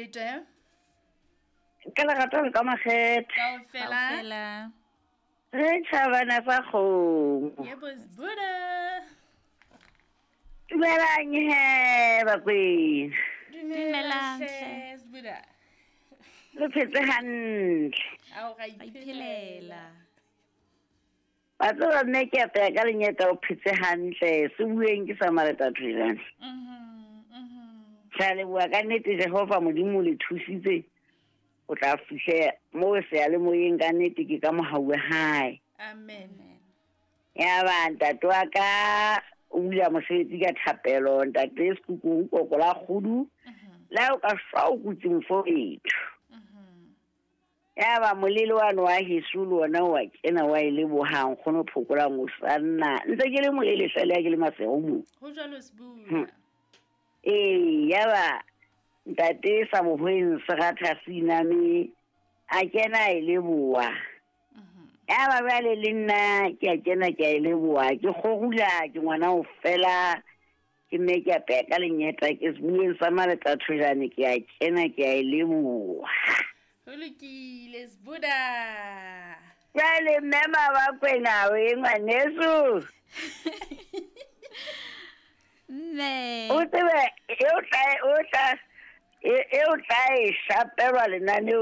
Makete. Ka lerato ka makgethe Kaofela. re tšhabana sa kgomo Yebos Buddha. dumelang he bakwena Dumelang Buddha. le phetse hantle Ao ga iphelela. ba tseba nne ke apea ka lenyeta o phetse hantle se bueng ke sa maletathojane sa leboa ka nnete Jehova modimo le thusitse o tla fihle mo se ya le moyeng ka nnete ke ka mohaue hae Amen. ya ba ntate wa ka o bula mosebetsi ka thapelo ntate sekukung koko la kgudu la o ka shwa o kutseng fo etho ya ba molelo wa heso le wona wa kena wa ile bohang khono phokola mo sanna ntse ke le molele fela ke le masego mo Ho jalo Buddha. ya ba ntate sa bohweng se gatha siname a kena ile boa ya ba bale le nna ke a kena ke a ile boa ke gogula ke ngwana o fela ke mme ke apea ka lenyeta ke se bueng sa maletathojane ke a kena ke a ile boa Ho lokile Buddha. Jale mema bakwena we ngwaneso Ne. o tsebe e o tla e shapelwa lenane